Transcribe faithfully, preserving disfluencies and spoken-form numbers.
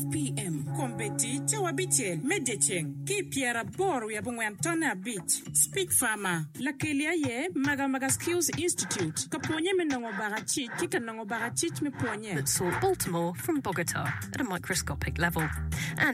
P M. Kompeti te wabitiel medecheng ki piera boru ya bungwantana beach. Speak Farmer. La kelia ye maga maga skills institute. Kaponye menongo barachit kika nongo barachit me ponye. That saw Baltimore from Bogota at a microscopic level. And